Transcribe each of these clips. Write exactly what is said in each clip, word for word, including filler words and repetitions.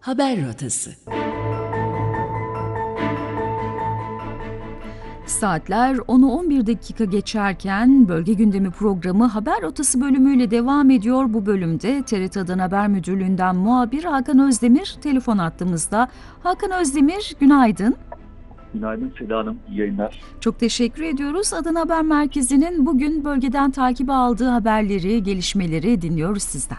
Haber Rotası. Saatler onu on bir dakika geçerken Bölge Gündemi programı Haber Rotası bölümüyle devam ediyor. Bu bölümde T R T Adana Haber Müdürlüğü'nden muhabir Hakan Özdemir telefon attığımızda. Hakan Özdemir, günaydın. Günaydın Seda Hanım, iyi yayınlar. Çok teşekkür ediyoruz. Adana Haber Merkezi'nin bugün bölgeden takip aldığı haberleri, gelişmeleri dinliyoruz sizden.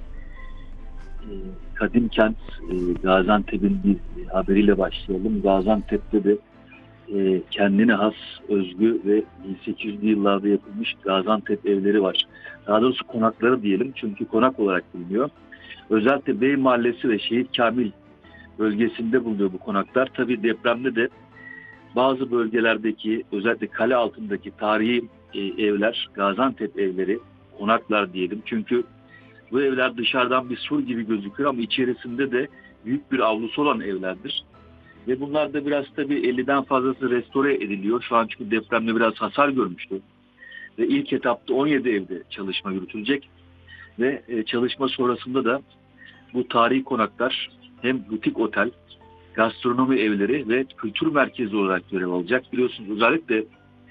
Kadimkent, Gaziantep'in bir haberiyle başlayalım. Gaziantep'te de kendine has, özgü ve bin sekiz yüzlü yıllarda yapılmış Gaziantep evleri var. Daha doğrusu konakları diyelim, çünkü konak olarak biliniyor. Özellikle Bey Mahallesi ve Şehit Kamil bölgesinde bulunuyor bu konaklar. Tabii depremde de bazı bölgelerdeki, özellikle kale altındaki tarihi evler, Gaziantep evleri, konaklar diyelim. Çünkü bu evler dışarıdan bir sur gibi gözüküyor ama içerisinde de büyük bir avlusu olan evlerdir. Ve bunlar da biraz tabii elliden fazlası restore ediliyor. Şu an çünkü depremde biraz hasar görmüştü. Ve ilk etapta on yedi evde çalışma yürütülecek. Ve çalışma sonrasında da bu tarihi konaklar hem butik otel, gastronomi evleri ve kültür merkezi olarak görev alacak. Biliyorsunuz özellikle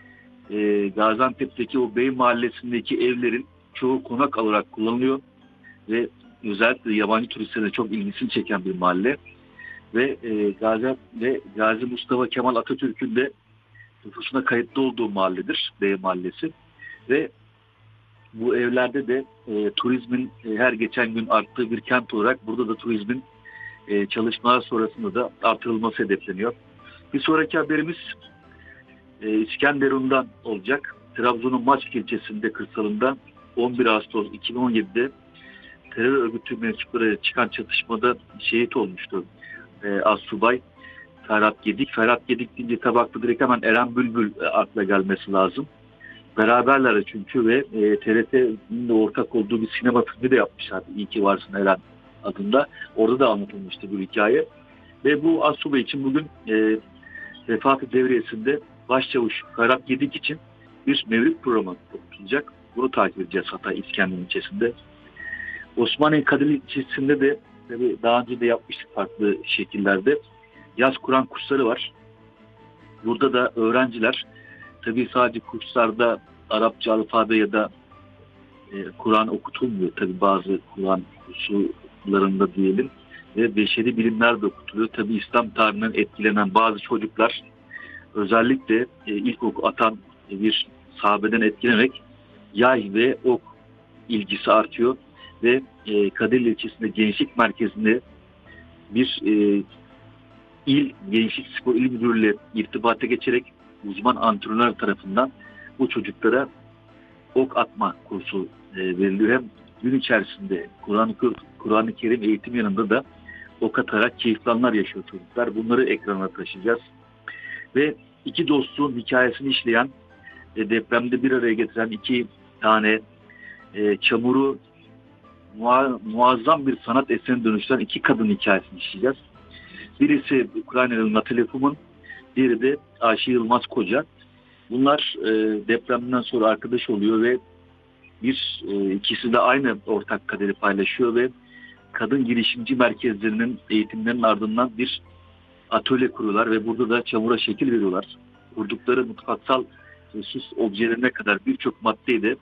e, Gaziantep'teki o Bey Mahallesi'ndeki evlerin çoğu konak olarak kullanılıyor. Ve özellikle yabancı turistlerin çok ilgisini çeken bir mahalle. Ve e, Gazi ve Gazi Mustafa Kemal Atatürk'ün de nüfusuna kayıtlı olduğu mahalledir Bey Mahallesi. Ve bu evlerde de e, turizmin e, her geçen gün arttığı bir kent olarak burada da turizmin e, çalışmalar sonrasında da artırılması hedefleniyor. Bir sonraki haberimiz e, İskenderun'dan olacak. Trabzon'un Maçk ilçesinde kırsalında on bir Ağustos iki bin on yedi'de terör örgütü mensupları çıkan çatışmada şehit olmuştu. E, Assubay Ferhat Gedik. Ferhat Gedik deyince tabakta direkt hemen Eren Bülbül e, akla gelmesi lazım. Beraberler çünkü ve e, T R T'nin de ortak olduğu bir sinema filmi de yapmışlardı. İyi ki varsın Eren adında. Orada da anlatılmıştı bu hikaye. Ve bu Assubay için bugün e, vefat-ı devriyesinde Başçavuş Ferhat Gedik için bir mevlid programı yapılacak. Bunu takip edeceğiz Hatay İskenderun ilçesinde. Osmaniye Kadir ilçesinde de tabii daha önce de yapmıştık farklı şekillerde. Yaz Kur'an kursları var. Burada da öğrenciler tabii sadece kurslarda Arapça alfabe ya da e, Kur'an okutulmuyor. Tabii bazı Kur'an kursularında diyelim ve beşeri bilimler de okutuluyor. Tabii İslam tarihinden etkilenen bazı çocuklar özellikle e, ilkokul atan e, bir sahabeden etkilenerek yay ve ok ilgisi artıyor. Ve e, Kadirli ilçesinde gençlik merkezinde bir e, il gençlik spor il müdürlüğüyle irtibata geçerek uzman antrenör tarafından bu çocuklara ok atma kursu e, veriliyor. Hem gün içerisinde Kur'an-ı Kur'an-ı Kerim eğitim yanında da ok atarak keyifli anlar yaşıyor çocuklar. Bunları ekrana taşıyacağız. Ve iki dostluğun hikayesini işleyen e, depremde bir araya getiren iki tane e, çamuru muazzam bir sanat eserine dönüştüren iki kadın hikayesini işleyeceğiz. Birisi Ukraynalı Natalie Fum'un, diğeri de Ayşe Yılmaz Koca. Bunlar e, depremden sonra arkadaş oluyor ve bir e, ikisi de aynı ortak kaderi paylaşıyor ve kadın girişimci merkezlerinin eğitimlerinin ardından bir atölye kuruyorlar ve burada da çamura şekil veriyorlar. Kurdukları mutfaksal e, süs objelerine kadar birçok maddeyi de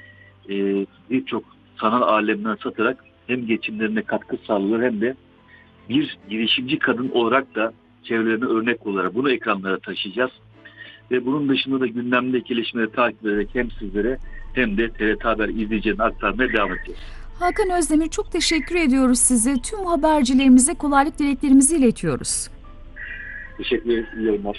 e, birçok sanal alemden satarak hem geçimlerine katkı sağlıyor hem de bir girişimci kadın olarak da çevrelerine örnek olarak bunu ekranlara taşıyacağız. Ve bunun dışında da gündemdeki gelişmeleri takip ederek hem sizlere hem de T R T Haber izleyicilerine aktarmaya devam edeceğiz. Hakan Özdemir, çok teşekkür ediyoruz size. Tüm habercilerimize kolaylık dileklerimizi iletiyoruz. Teşekkür ederim. İyi yayınlar.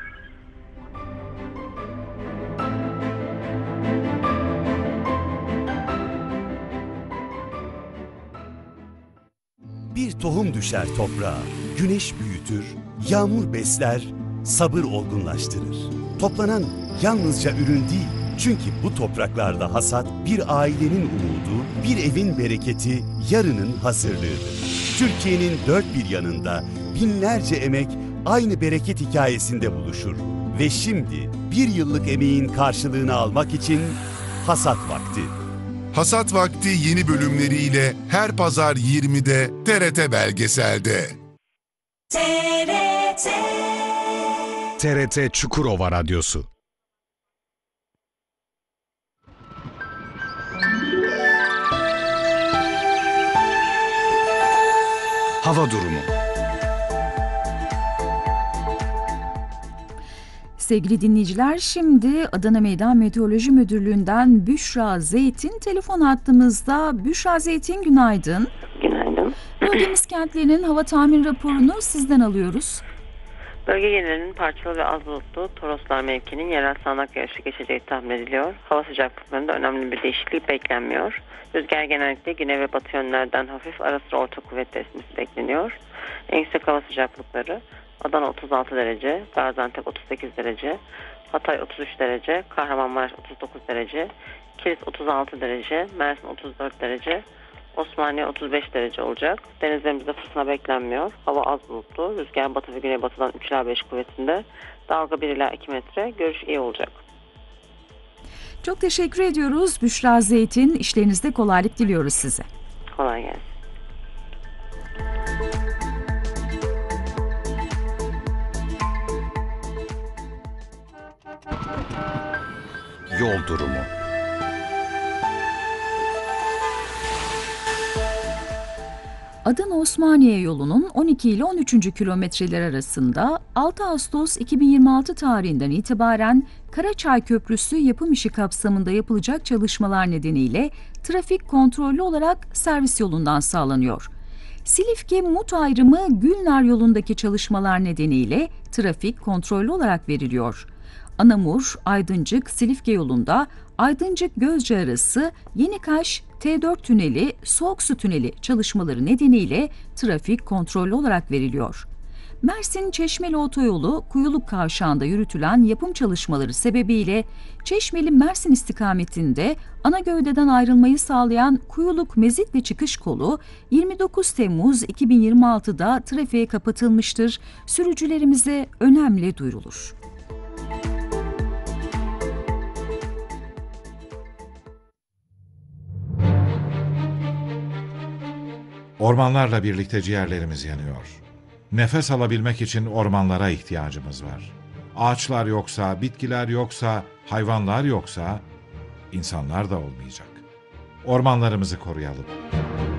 Bir tohum düşer toprağa, güneş büyütür, yağmur besler, sabır olgunlaştırır. Toplanan yalnızca ürün değil, çünkü bu topraklarda hasat bir ailenin umudu, bir evin bereketi, yarının hazırlığıdır. Türkiye'nin dört bir yanında binlerce emek aynı bereket hikayesinde buluşur. Ve şimdi bir yıllık emeğin karşılığını almak için hasat vakti. Hasat Vakti yeni bölümleriyle her pazar yirmide T R T Belgesel'de. T R T T R T Çukurova Radyosu. Hava durumu. Sevgili dinleyiciler, şimdi Adana Meydan Meteoroloji Müdürlüğü'nden Büşra Zeytin telefon hattımızda. Büşra Zeytin, günaydın. Günaydın. Bölgemiz kentlerinin hava tahmin raporunu sizden alıyoruz. Bölge genelinin parçalı ve az bulutlu Toroslar mevkinin yerel sağanak yağışı geçeceği tahmin ediliyor. Hava sıcaklıklarında önemli bir değişiklik beklenmiyor. Rüzgar genellikle güney ve batı yönlerden hafif, ara sıra orta kuvvetle esmesi bekleniyor. En yüksek hava sıcaklıkları Adana otuz altı derece, Gaziantep otuz sekiz derece, Hatay otuz üç derece, Kahramanmaraş otuz dokuz derece, Kilis otuz altı derece, Mersin otuz dört derece, Osmaniye otuz beş derece olacak. Denizlerimizde fırtına beklenmiyor. Hava az bulutlu. Rüzgar batı ve güneybatıdan üç ila beş kuvvetinde. Dalga bir ila iki metre. Görüş iyi olacak. Çok teşekkür ediyoruz Büşra Zeytin. İşlerinizde kolaylık diliyoruz size. Kolay gelsin. Yol durumu. Adana Osmaniye yolunun on iki ile on üçüncü kilometreler arasında altı Ağustos iki bin yirmi altı tarihinden itibaren Karaçay Köprüsü yapım işi kapsamında yapılacak çalışmalar nedeniyle trafik kontrollü olarak servis yolundan sağlanıyor. Silifke-Mut ayrımı Gülnar yolundaki çalışmalar nedeniyle trafik kontrollü olarak veriliyor. Anamur, Aydıncık, Silifke yolunda Aydıncık-Gözce arası Yenikaş T dört tüneli, Soğuksu tüneli çalışmaları nedeniyle trafik kontrollü olarak veriliyor. Mersin-Çeşmeli otoyolu Kuyuluk Kavşağı'nda yürütülen yapım çalışmaları sebebiyle Çeşmeli-Mersin istikametinde ana gövdeden ayrılmayı sağlayan Kuyuluk-Mezitli çıkış kolu yirmi dokuz Temmuz iki bin yirmi altıda trafiğe kapatılmıştır. Sürücülerimize önemli duyurulur. Ormanlarla birlikte ciğerlerimiz yanıyor. Nefes alabilmek için ormanlara ihtiyacımız var. Ağaçlar yoksa, bitkiler yoksa, hayvanlar yoksa, insanlar da olmayacak. Ormanlarımızı koruyalım.